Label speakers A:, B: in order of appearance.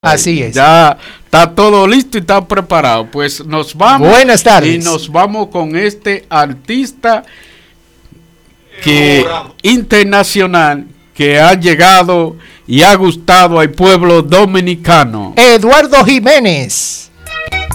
A: Así es.
B: Ya está todo listo y está preparado. Pues nos vamos.
A: Buenas tardes.
B: Y nos vamos con este artista internacional que ha llegado y ha gustado al pueblo dominicano.
A: Eduardo Jiménez.